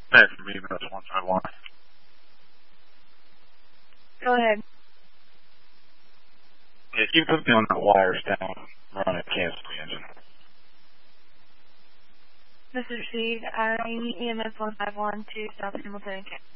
Hey, from me, that's 151. Go ahead. Yeah, you put me on that wires down, run it, cancel the engine. This is Reed. EMS 151 to South Hamilton.